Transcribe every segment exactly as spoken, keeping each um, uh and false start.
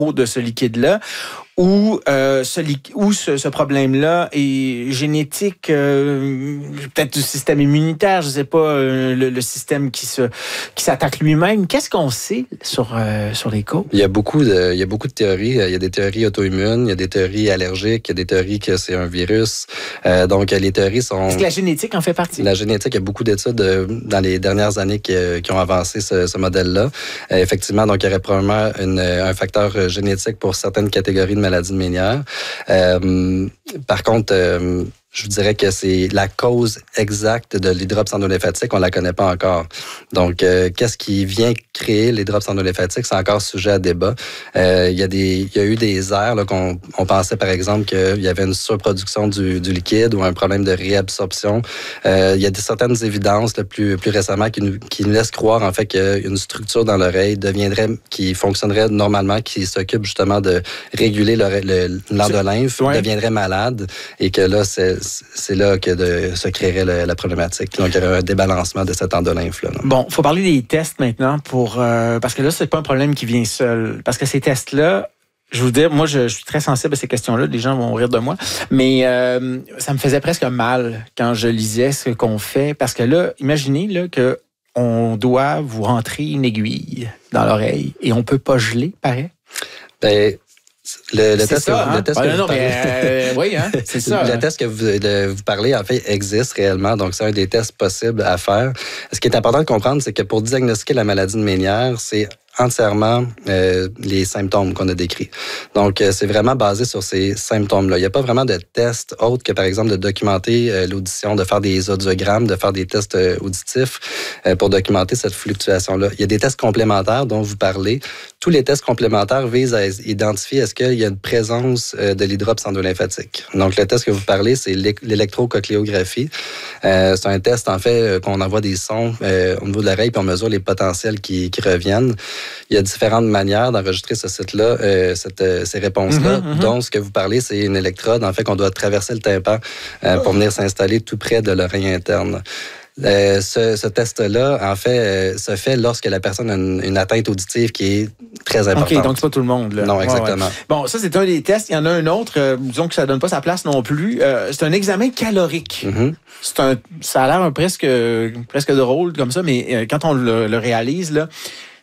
de ce liquide-là, ou euh, ce, ou ce, ce problème-là est génétique, euh, peut-être du système immunitaire, je ne sais pas, euh, le, le système qui se qui s'attaque lui-même. Qu'est-ce qu'on sait sur euh, sur les causes? Il y a beaucoup de il y a beaucoup de théories. Il y a des théories auto-immunes, il y a des théories allergiques, il y a des théories que c'est un virus. Euh, donc les théories sont. Est-ce que la génétique en fait partie? La génétique, il y a beaucoup d'études euh, dans les dernières années qui, qui ont avancé ce, ce modèle-là. Euh, effectivement, donc il y aurait probablement une, un facteur génétique pour certaines catégories de maladies de Ménière. Euh, par contre, euh, je vous dirais que c'est la cause exacte de l'hydrops endolymphatique, on la connaît pas encore. Donc, euh, qu'est-ce qui vient créer l'hydrops endolymphatique, c'est encore sujet à débat. Euh, il y a des, il y a eu des airs là, qu'on on pensait par exemple qu'il y avait une surproduction du, du liquide ou un problème de réabsorption. Euh, il y a des, certaines évidences là, plus plus récemment qui nous qui nous laissent croire en fait qu'une structure dans l'oreille deviendrait, qui fonctionnerait normalement, qui s'occupe justement de réguler l'endolymphe, ouais. deviendrait malade et que là c'est c'est là que de, se créerait le, la problématique. Donc, il y aurait un débalancement de cet endolymphe-là. Bon, il faut parler des tests maintenant pour euh, parce que là, c'est pas un problème qui vient seul. Parce que ces tests-là, je vous dis, moi, je, je suis très sensible à ces questions-là. Les gens vont rire de moi. Mais euh, ça me faisait presque mal quand je lisais ce qu'on fait. Parce que là, imaginez là, que on doit vous rentrer une aiguille dans l'oreille et on peut pas geler, paraît. Ben, Le, le, test, ça, que, hein? le test ah, que non, vous non, parlez, mais euh, oui, hein? C'est ça. Le test que vous, de, vous parlez, en fait, existe réellement. Donc, c'est un des tests possibles à faire. Ce qui est important de comprendre, c'est que pour diagnostiquer la maladie de Ménière, c'est entièrement euh, les symptômes qu'on a décrits. Donc, euh, c'est vraiment basé sur ces symptômes-là. Il n'y a pas vraiment de test autre que, par exemple, de documenter euh, l'audition, de faire des audiogrammes, de faire des tests euh, auditifs euh, pour documenter cette fluctuation-là. Il y a des tests complémentaires dont vous parlez. Tous les tests complémentaires visent à identifier est-ce qu'il y a une présence euh, de l'hydrops endolymphatique. Donc, le test que vous parlez, c'est l'électrocochléographie. Euh, c'est un test, en fait, qu'on envoie des sons euh, au niveau de l'oreille puis on mesure les potentiels qui, qui reviennent. Il y a différentes manières d'enregistrer ce site-là, euh, cette, euh, ces réponses-là. Mm-hmm, mm-hmm. Donc, ce que vous parlez, c'est une électrode, en fait, qu'on doit traverser le tympan euh, pour venir s'installer tout près de l'oreille interne. Euh, ce, ce test-là, en fait, euh, se fait lorsque la personne a une, une atteinte auditive qui est très importante. OK, donc c'est pas tout le monde, là. Non, exactement. Ouais, ouais. Bon, ça, c'est un des tests. Il y en a un autre, euh, disons que ça donne pas sa place non plus. Euh, c'est un examen calorique. Mm-hmm. C'est un, ça a l'air un presque, presque drôle comme ça, mais euh, quand on le, le réalise, là,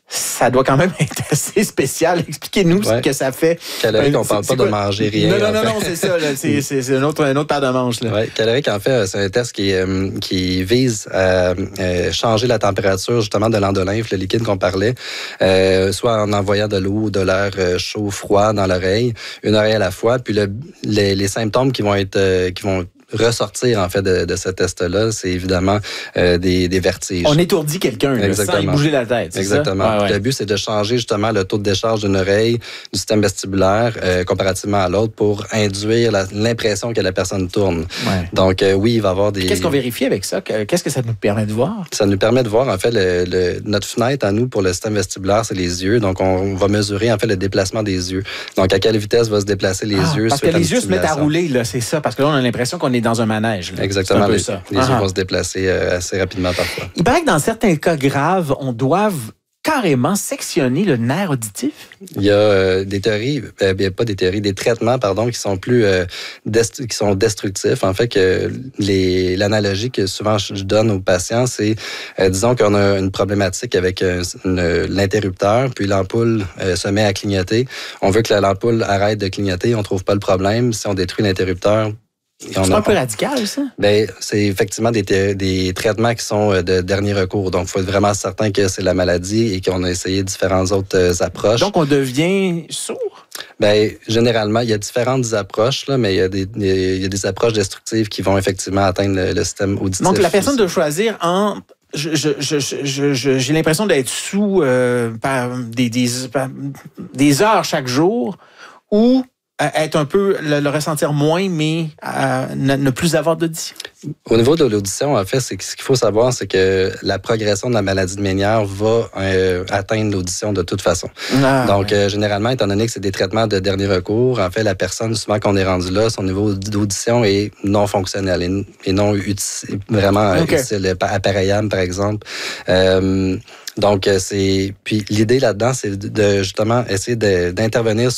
ça doit quand même être assez spécial. Expliquez-nous ouais. ce que ça fait. Calorique, on ne parle pas quoi? de manger rien. Non, non, non, non, c'est ça. Là, c'est, c'est, c'est une autre, une autre paire de manches. Oui, calorique, en fait, c'est un test qui, euh, qui vise à euh, changer la température, justement, de l'endolymphe, le liquide qu'on parlait, euh, soit en envoyant de l'eau ou de l'air euh, chaud, froid dans l'oreille, une oreille à la fois. Puis le, les, les symptômes qui vont être, euh, qui vont ressortir, en fait, de, de ce test-là, c'est évidemment euh, des, des vertiges. On étourdit quelqu'un, là, sans y bouger la tête, c'est Exactement. ça? Ouais, ouais. Le but, c'est de changer, justement, le taux de décharge d'une oreille, du système vestibulaire, euh, comparativement à l'autre, pour induire la, l'impression que la personne tourne. Ouais. Donc, euh, oui, il va y avoir des... Qu'est-ce qu'on vérifie avec ça? Qu'est-ce que ça nous permet de voir? Ça nous permet de voir, en fait, le, le, notre fenêtre à nous pour le système vestibulaire, c'est les yeux. Donc, on va mesurer, en fait, le déplacement des yeux. Donc, à quelle vitesse va se déplacer les ah, yeux? Parce que les yeux se mettent à rouler, là, c'est ça. Parce que là, on a l'impression qu'on est dans un manège. Là. Exactement. Les, ça. les yeux vont se déplacer assez rapidement parfois. Il paraît que dans certains cas graves, on doit carrément sectionner le nerf auditif. Il y a euh, des théories, euh, pas des théories, des traitements, pardon, qui sont plus euh, dest- qui sont destructifs. En fait, que les, l'analogie que souvent je donne aux patients, c'est, euh, disons qu'on a une problématique avec une, une, l'interrupteur, puis l'ampoule euh, se met à clignoter. On veut que l'ampoule arrête de clignoter, on trouve pas le problème. Si on détruit l'interrupteur, c'est un peu radical, ça? Ben, c'est effectivement des, t- des traitements qui sont de dernier recours. Donc, il faut être vraiment certain que c'est la maladie et qu'on a essayé différentes autres approches. Donc, on devient sourd? Ben, généralement, il y a différentes approches, là, mais il y a des, il y a des approches destructives qui vont effectivement atteindre le, le système auditif. Donc, la personne doit choisir en... Je, je, je, je, je, j'ai l'impression d'être sous euh, par des, des, par des heures chaque jour ou... être un peu, le, le ressentir moins, mais euh, ne, ne plus avoir d'audition? Au niveau de l'audition, en fait, c'est que ce qu'il faut savoir, c'est que la progression de la maladie de Ménière va euh, atteindre l'audition de toute façon. Ah, Donc, ouais. euh, généralement, étant donné que c'est des traitements de dernier recours, en fait, la personne, souvent qu'on est rendu là, son niveau d'audition est non fonctionnel et, et non uti- vraiment okay. utile, appareillable, par exemple. Euh, Donc, c'est. Puis l'idée là-dedans, c'est de justement essayer de, d'intervenir